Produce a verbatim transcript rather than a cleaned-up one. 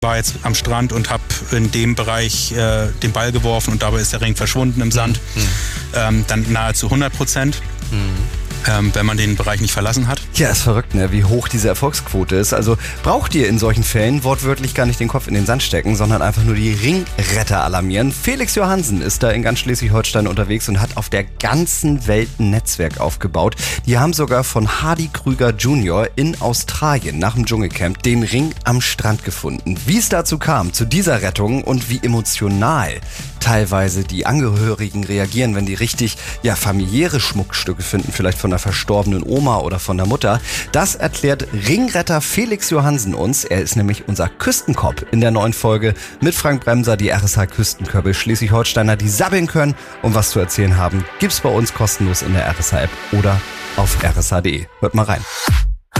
war jetzt am Strand und habe in dem Bereich äh, den Ball geworfen und dabei ist der Ring verschwunden im Sand. Mhm. Ähm, dann nahezu hundert Prozent. Mhm. Ähm, wenn man den Bereich nicht verlassen hat. Ja, ist verrückt, ne? Wie hoch diese Erfolgsquote ist. Also braucht ihr in solchen Fällen wortwörtlich gar nicht den Kopf in den Sand stecken, sondern einfach nur die Ringretter alarmieren. Felix Johansen ist da in ganz Schleswig-Holstein unterwegs und hat auf der ganzen Welt ein Netzwerk aufgebaut. Die haben sogar von Hardy Krüger Junior in Australien nach dem Dschungelcamp den Ring am Strand gefunden. Wie es dazu kam, zu dieser Rettung und wie emotional teilweise die Angehörigen reagieren, wenn die richtig ja familiäre Schmuckstücke finden, vielleicht von einer verstorbenen Oma oder von der Mutter. Das erklärt Ringretter Felix Johansen uns. Er ist nämlich unser Küstenkopf in der neuen Folge mit Frank Bremser, die R S H-Küstenköppe, Schleswig-Holsteiner, die sabbeln können und was zu erzählen haben, gibt's bei uns kostenlos in der R S H-App oder auf r s h punkt d e. Hört mal rein.